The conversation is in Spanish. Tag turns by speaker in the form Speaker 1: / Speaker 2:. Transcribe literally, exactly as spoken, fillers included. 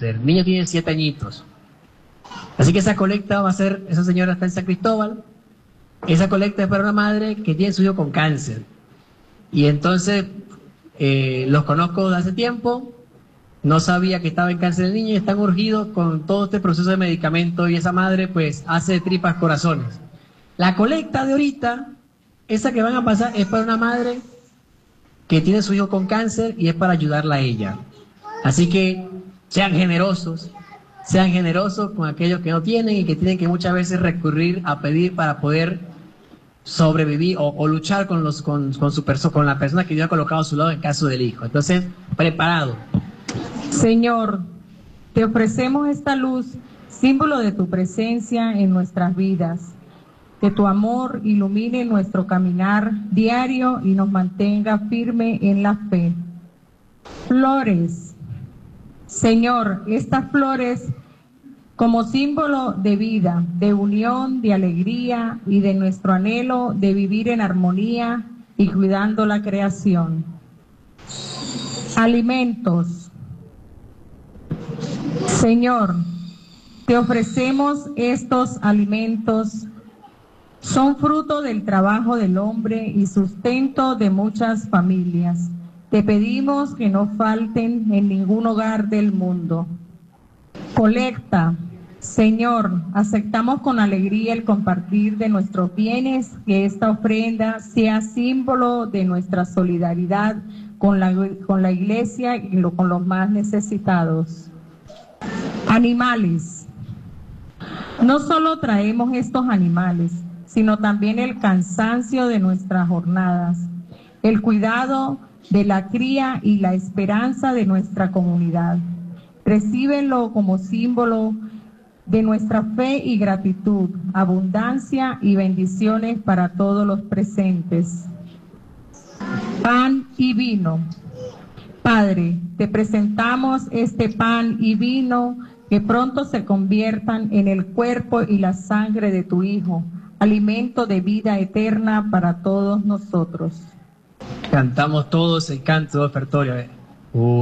Speaker 1: cáncer. El niño tiene siete añitos. Así que esa colecta va a ser, esa señora está en San Cristóbal, esa colecta es para una madre que tiene su hijo con cáncer. Y entonces eh, los conozco de hace tiempo, no sabía que estaba en cáncer el niño y están urgidos con todo este proceso de medicamento y esa madre pues hace tripas corazones. La colecta de ahorita, esa que van a pasar, es para una madre que tiene su hijo con cáncer y es para ayudarla a ella. Así que sean generosos, sean generosos con aquellos que no tienen y que tienen que muchas veces recurrir a pedir para poder sobrevivir o, o luchar con, los, con, con, su perso con la persona que Dios ha colocado a su lado en caso del hijo. Entonces, preparado.
Speaker 2: Señor, te ofrecemos esta luz, símbolo de tu presencia en nuestras vidas. Que tu amor ilumine nuestro caminar diario y nos mantenga firme en la fe. Flores. Señor, estas flores como símbolo de vida, de unión, de alegría y de nuestro anhelo de vivir en armonía y cuidando la creación. Alimentos. Señor, te ofrecemos estos alimentos. Son fruto del trabajo del hombre y sustento de muchas familias. Te pedimos que no falten en ningún hogar del mundo. Colecta. Señor, aceptamos con alegría el compartir de nuestros bienes, que esta ofrenda sea símbolo de nuestra solidaridad con la, con la Iglesia y lo, con los más necesitados. Animales. No solo traemos estos animales, sino también el cansancio de nuestras jornadas, el cuidado de la cría y la esperanza de nuestra comunidad. Recíbelo como símbolo de nuestra fe y gratitud, abundancia y bendiciones para todos los presentes. Pan y vino. Padre, te presentamos este pan y vino que pronto se conviertan en el cuerpo y la sangre de tu Hijo, alimento de vida eterna para todos nosotros.
Speaker 1: Cantamos todos el canto de ofertorio.